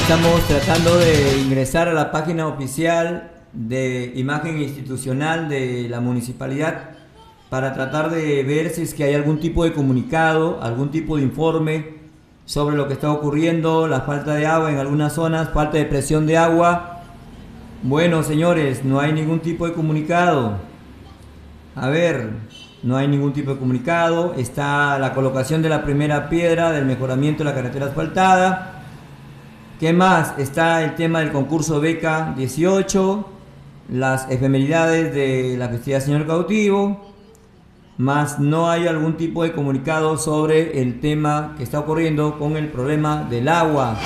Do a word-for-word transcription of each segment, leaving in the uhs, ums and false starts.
estamos tratando de ingresar a la página oficial de imagen institucional de la municipalidad para tratar de ver si es que hay algún tipo de comunicado, algún tipo de informe sobre lo que está ocurriendo, la falta de agua en algunas zonas, falta de presión de agua. Bueno, señores, no hay ningún tipo de comunicado. A ver, no hay ningún tipo de comunicado. Está la colocación de la primera piedra del mejoramiento de la carretera asfaltada. ¿Qué más? Está el tema del concurso Beca dieciocho, las efemeridades de la festividad Señor Cautivo, más no hay algún tipo de comunicado sobre el tema que está ocurriendo con el problema del agua.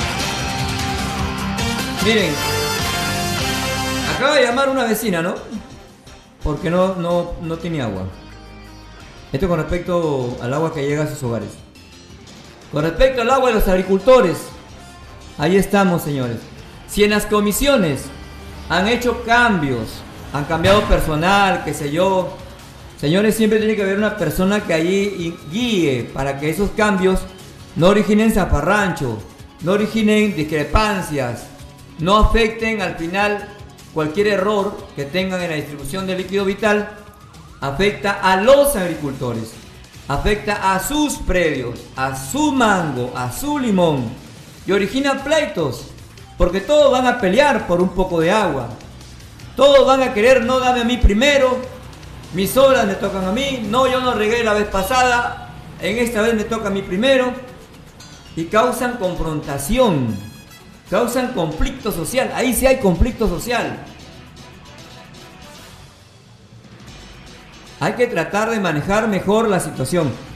Miren, acaba de llamar una vecina, ¿no? Porque no, no, no tiene agua. Esto con respecto al agua que llega a sus hogares. Con respecto al agua de los agricultores, ahí estamos, señores. Si en las comisiones han hecho cambios, han cambiado personal, qué sé yo, señores, siempre tiene que haber una persona que allí guíe para que esos cambios no originen zafarrancho, no originen discrepancias, no afecten al final cualquier error que tengan en la distribución del líquido vital. Afecta a los agricultores, afecta a sus predios, a su mango, a su limón, y origina pleitos, porque todos van a pelear por un poco de agua. Todos van a querer, no, dame a mí primero, mis obras me tocan a mí, no, yo no regué la vez pasada, en esta vez me toca a mí primero, y causan confrontación, causan conflicto social. Ahí sí hay conflicto social. Hay que tratar de manejar mejor la situación.